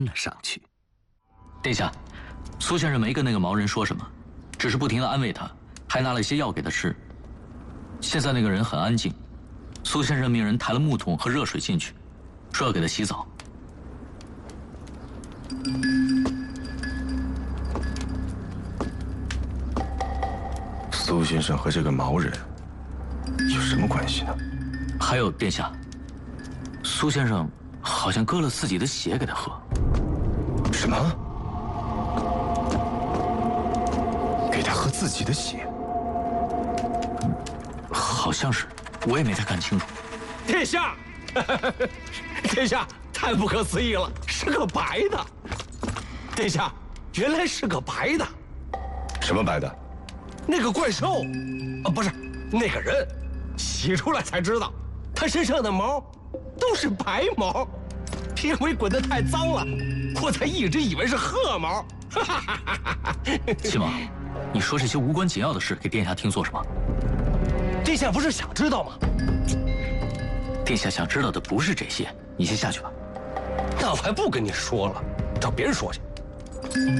了上去。 殿下，苏先生没跟那个毛人说什么，只是不停地安慰他，还拿了一些药给他吃。现在那个人很安静，苏先生命人抬了木桶和热水进去，说要给他洗澡。 苏先生和这个毛人有什么关系呢？ 还有，殿下，苏先生好像割了自己的血给他喝。 什么？给他喝自己的血？ 好像是，我也没太看清楚。 殿下，殿下，太不可思议了，是个白的。殿下，原来是个白的。 什么白的？ 那个怪兽，不是那个人，洗出来才知道，他身上的毛都是白毛，因为滚得太脏了，我才一直以为是褐毛。 亲王，你说这些无关紧要的事给殿下听做什么？ 殿下不是想知道吗？ 殿下想知道的不是这些，你先下去吧。 那我还不跟你说了，找别人说去。